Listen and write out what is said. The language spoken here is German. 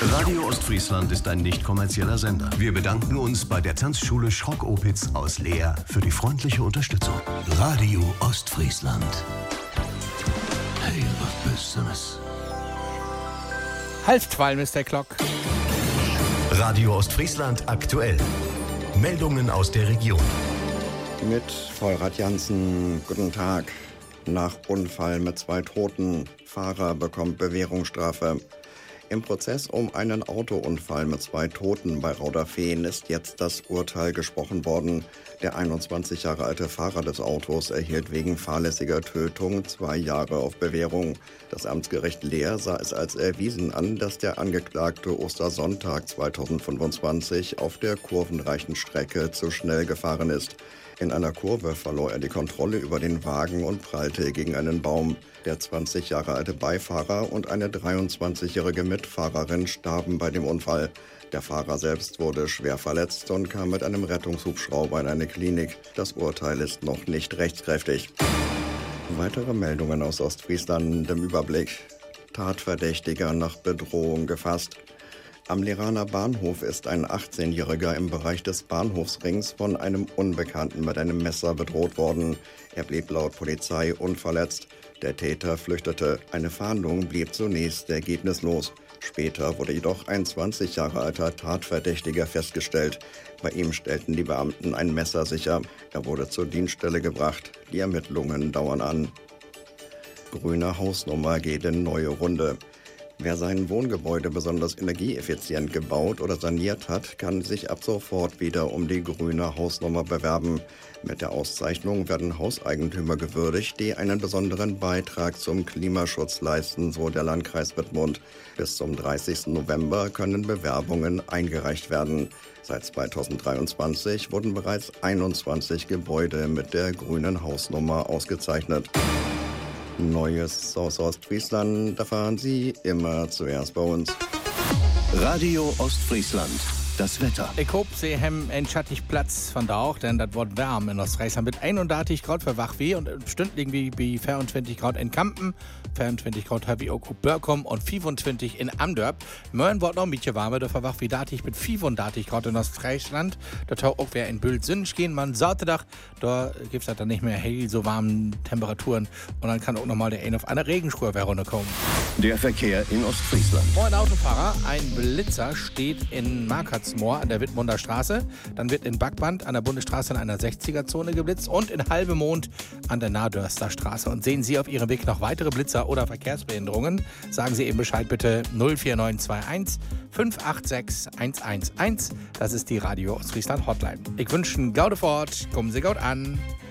Radio Ostfriesland ist ein nicht kommerzieller Sender. Wir bedanken uns bei der Tanzschule Schrock-Opitz aus Leer für die freundliche Unterstützung. Radio Ostfriesland. Hey, was Besseres. 11:30 ist der Glock. Radio Ostfriesland aktuell. Meldungen aus der Region. Mit Vollrad Jansen, guten Tag. Nach Unfall mit 2 Toten. Fahrer bekommt Bewährungsstrafe. Im Prozess um einen Autounfall mit 2 Toten bei Rauderfehn ist jetzt das Urteil gesprochen worden. Der 21 Jahre alte Fahrer des Autos erhielt wegen fahrlässiger Tötung 2 Jahre auf Bewährung. Das Amtsgericht Leer sah es als erwiesen an, dass der Angeklagte Ostersonntag 2025 auf der kurvenreichen Strecke zu schnell gefahren ist. In einer Kurve verlor er die Kontrolle über den Wagen und prallte gegen einen Baum. Der 20 Jahre alte Beifahrer und eine 23-jährige Mitfahrerin starben bei dem Unfall. Der Fahrer selbst wurde schwer verletzt und kam mit einem Rettungshubschrauber in eine Klinik. Das Urteil ist noch nicht rechtskräftig. Weitere Meldungen aus Ostfriesland im Überblick. Tatverdächtiger nach Bedrohung gefasst. Am Leraner Bahnhof ist ein 18-Jähriger im Bereich des Bahnhofsrings von einem Unbekannten mit einem Messer bedroht worden. Er blieb laut Polizei unverletzt. Der Täter flüchtete. Eine Fahndung blieb zunächst ergebnislos. Später wurde jedoch ein 20 Jahre alter Tatverdächtiger festgestellt. Bei ihm stellten die Beamten ein Messer sicher. Er wurde zur Dienststelle gebracht. Die Ermittlungen dauern an. Grüne Hausnummer geht in neue Runde. Wer sein Wohngebäude besonders energieeffizient gebaut oder saniert hat, kann sich ab sofort wieder um die grüne Hausnummer bewerben. Mit der Auszeichnung werden Hauseigentümer gewürdigt, die einen besonderen Beitrag zum Klimaschutz leisten, so der Landkreis Wittmund. Bis zum 30. November können Bewerbungen eingereicht werden. Seit 2023 wurden bereits 21 Gebäude mit der grünen Hausnummer ausgezeichnet. Neues aus Ostfriesland erfahren Sie immer zuerst bei uns. Radio Ostfriesland. Das Wetter. Ich hoffe, Sie haben einen schattig Platz von da auch, denn das wird warm in Ostfriesland mit 31 Grad für Wachweh und bestimmt irgendwie bei 24 Grad in Kampen, 24 Grad habe ich auch Börkom und 25 in Amdörp. Morgen wird noch ein bisschen warmer, da für Wachweh datig mit 35 Grad in Ostfriesland. Da taucht auch wer in Bülsünnig gehen. Man Sonntag, da gibt es dann nicht mehr hell so warmen Temperaturen und dann kann auch nochmal der eine auf einer Regenspur runterkommen. Der Verkehr in Ostfriesland. Moin Autofahrer, ein Blitzer steht in Markertsmoor an der Wittmunder Straße. Dann wird in Backband an der Bundesstraße in einer 60er-Zone geblitzt und in Halbemond an der Nahrdörster Straße. Und sehen Sie auf Ihrem Weg noch weitere Blitzer oder Verkehrsbehinderungen, sagen Sie eben Bescheid bitte 04921 586 111. Das ist die Radio Ostfriesland Hotline. Ich wünsche Ihnen Gaude fort, kommen Sie gut an.